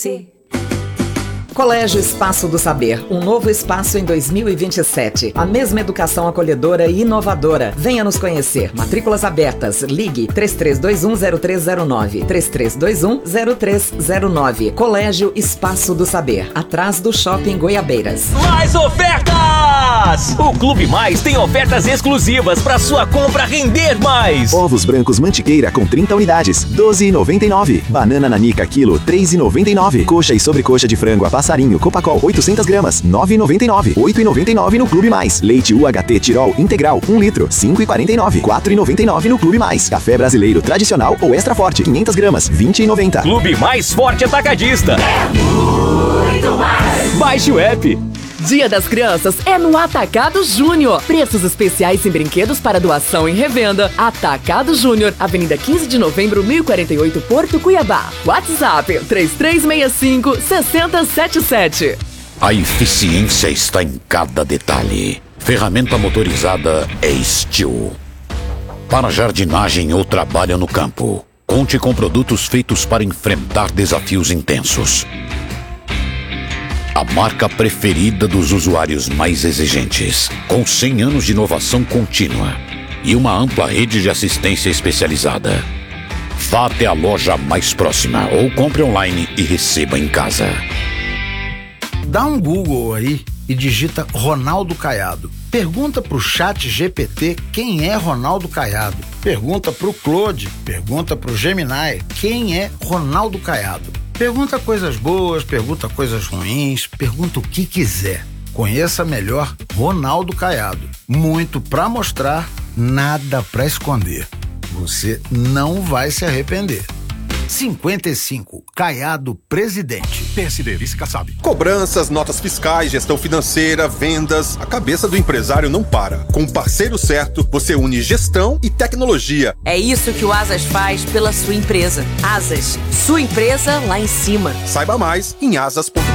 você. Colégio Espaço do Saber, um novo espaço em 2027. A mesma educação acolhedora e inovadora. Venha nos conhecer. Matrículas abertas. Ligue 33210309. 33210309. Colégio Espaço do Saber, atrás do Shopping Goiabeiras. Mais ofertas! O Clube Mais tem ofertas exclusivas para sua compra render mais. Ovos brancos Mantiqueira com 30 unidades, R$ 12,99. Banana nanica quilo, R$ 3,99. Coxa e sobrecoxa de frango a passarinho Copacol 800 gramas, R$ 9,99. R$ 8,99 no Clube Mais. Leite UHT Tirol integral 1 litro, R$ 5,49. R$ 4,99 no Clube Mais. Café brasileiro tradicional ou extra forte 500 gramas, R$ 20,90. Clube Mais Forte Atacadista. É muito mais. Baixe o app. Dia das Crianças é no Atacado Júnior. Preços especiais em brinquedos para doação e revenda. Atacado Júnior, Avenida 15 de Novembro, 1048, Porto Cuiabá. WhatsApp 3365-6077. A eficiência está em cada detalhe. Ferramenta motorizada é Steel. Para jardinagem ou trabalho no campo, conte com produtos feitos para enfrentar desafios intensos. A marca preferida dos usuários mais exigentes, com 100 anos de inovação contínua e uma ampla rede de assistência especializada. Vá até a loja mais próxima ou compre online e receba em casa. Dá um Google aí e digita Ronaldo Caiado. Pergunta pro Chat GPT quem é Ronaldo Caiado. Pergunta pro Claude, pergunta pro Gemini quem é Ronaldo Caiado. Pergunta coisas boas, pergunta coisas ruins, pergunta o que quiser. Conheça melhor Ronaldo Caiado. Muito pra mostrar, nada pra esconder. Você não vai se arrepender. 55, Caiado Presidente. PSD, vice-Kassab. Cobranças, notas fiscais, gestão financeira, vendas. A cabeça do empresário não para. Com o parceiro certo, você une gestão e tecnologia. É isso que o Asas faz pela sua empresa. Asas, sua empresa lá em cima. Saiba mais em asas.com.